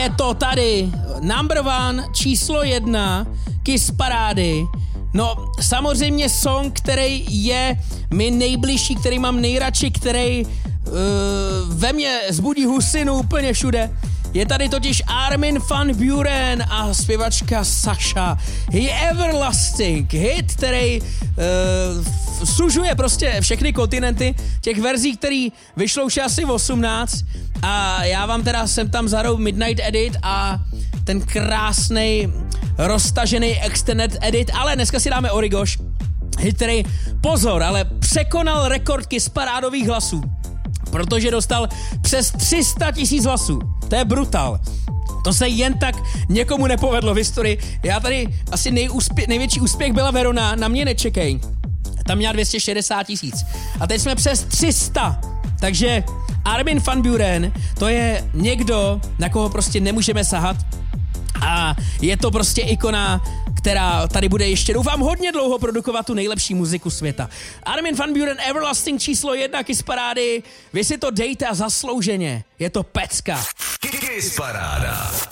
je to tady. Number one, číslo 1, Kiss parády. No, samozřejmě song, který je mi nejbližší, který mám nejradši, který ve mně zbudí husinu úplně všude. Je tady totiž Armin van Buuren a zpěvačka Sasha. Je Everlasting, hit, který sužuje prostě všechny kontinenty, těch verzí, který vyšlo už asi 18 a já vám teda jsem tam zahrou Midnight Edit a ten krásnej roztažený extended edit, ale dneska si dáme Origoš, hit, který, pozor, ale překonal rekord Kiss parádových hlasů, protože dostal přes 300 000 hlasů. To je brutál. To se jen tak někomu nepovedlo v historii. Já tady asi největší úspěch byla Verona, Na mě nečekej. Tam měla 260 000. A teď jsme přes 300. Takže Armin van Buuren, to je někdo, na koho prostě nemůžeme sahat. A je to prostě ikona, která tady bude ještě, doufám, hodně dlouho produkovat tu nejlepší muziku světa. Armin van Buuren, Everlasting, číslo 1 Kiss parády. Vy si to dejte a zaslouženě. Je to pecka. Kiss paráda.